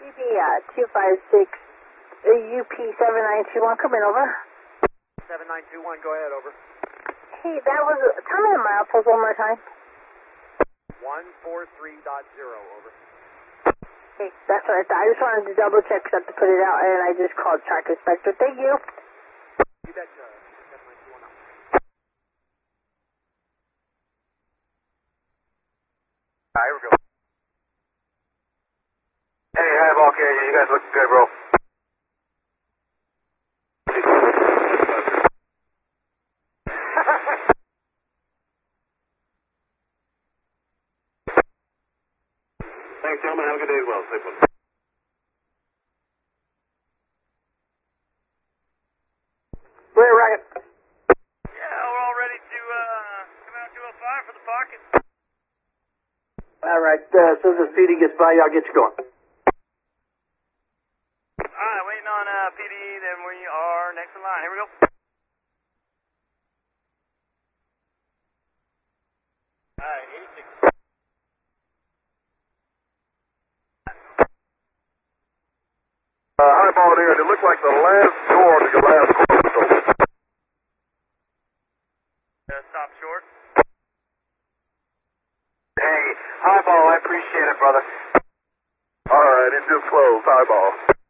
CB 256 UP7921, come in, over. 7921, go ahead, over. Hey, that was, tell me the milepost one more time. 143.0, over. Hey, that's what I thought. I just wanted to double check because I have to put it out, and I just called Track Inspector. Thank you. You betcha. 7921 out. Alright, here we go. Hey, Highball Canyon, you guys look good, bro. Thanks, gentlemen. Have a good day as well. Safe one. Where, Rocket? Yeah, we're all ready to come out 205 for the pocket. All right, as soon as PD gets by, I'll get you going. Alright, waiting on PD, then we are next in line. Here we go. Alright, 86. Highball here. It looked like the last door to your last course was open. Stop short. Hey, Highball, I appreciate it, brother. All right, into close, Highball.